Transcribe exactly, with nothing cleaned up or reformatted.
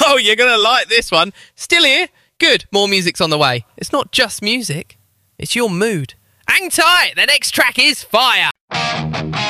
Oh, you're going to like this one. Still here? Good. More music's on the way. It's not just music. It's your mood. Hang tight. The next track is fire.